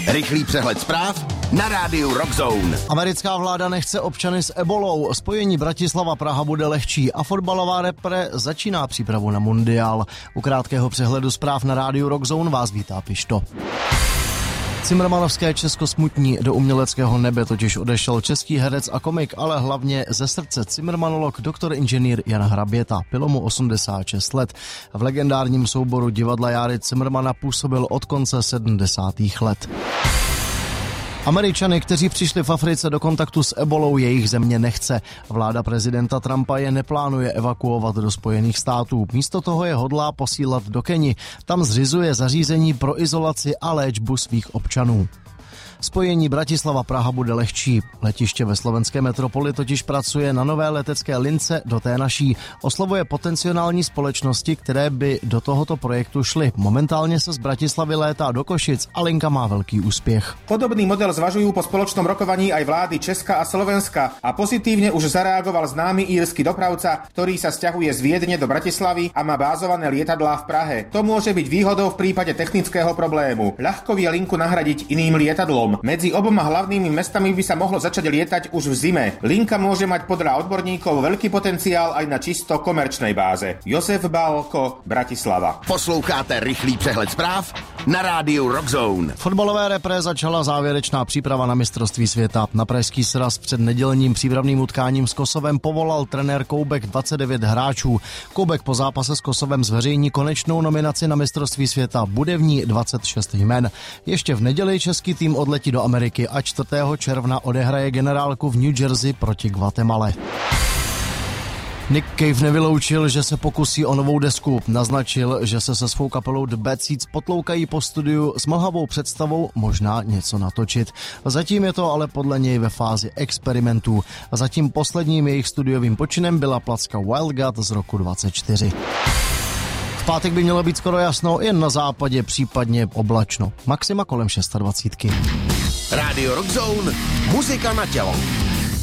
Rychlý přehled zpráv na rádiu Rock Zone. Americká vláda nechce občany s ebolou. Spojení Bratislava-Praha bude lehčí a fotbalová repre začíná přípravu na mundiál. U krátkého přehledu zpráv na rádiu Rock Zone vás vítá Pišto. Cimrmanovské Česko smutní, do uměleckého nebe totiž odešel český herec a komik, ale hlavně ze srdce cimrmanolog doktor inženýr Jan Hraběta. Bylo mu 86 let. V legendárním souboru divadla Járy Cimrmana působil od konce 70. let. Američany, kteří přišli v Africe do kontaktu s ebolou, jejich země nechce. Vláda prezidenta Trumpa je neplánuje evakuovat do Spojených států. Místo toho je hodlá posílat do Keni. Tam zřizuje zařízení pro izolaci a léčbu svých občanů. Spojení Bratislava-Praha bude lehčí. Letiště ve slovenské metropoli totiž pracuje na nové letecké lince do té naší. Oslovuje potenciální společnosti, které by do tohoto projektu šly. Momentálně se z Bratislavy létá do Košic a linka má velký úspěch. Podobný model zvažujú po spoločnom rokovaní aj vlády Česka a Slovenska a pozitívne už zareagoval známy írsky dopravca, ktorý sa sťahuje z Viedne do Bratislavy a má bázované lietadlá v Prahe. To môže byť výhodou v prípade technického problému. Ľahko vie linku nahradiť iným lietadlom. Medzi oboma hlavnými mestami by sa mohlo začať lietať už v zime. Linka môže mať podľa odborníkov veľký potenciál aj na čisto komerčnej báze. Josef Bálko, Bratislava. Posloucháte rychlý přehled zpráv na rádiu Rock Zone. Fotbalové repre začala závěrečná příprava na mistrovství světa. Na Pražský sraz před nedělním přípravným utkáním s Kosovem povolal trenér Koubek 29 hráčů. Koubek po zápase s Kosovem zveřejní konečnou nominaci na mistrovství světa. Bude v ní 26 jmen. Ještě v neděli český tým odletí do Ameriky a 4. června odehraje generálku v New Jersey proti Guatemale. Nick Cave nevyloučil, že se pokusí o novou desku. Naznačil, že se svou kapelou The Bad Seeds potloukají po studiu s mlhavou představou možná něco natočit. Zatím je to ale podle něj ve fázi experimentů. Zatím posledním jejich studiovým počinem byla placka Wild God z roku 24. V pátek by mělo být skoro jasno, jen na západě případně oblačno. Maxima kolem 26. Rádio Rock Zone, muzika na tělo.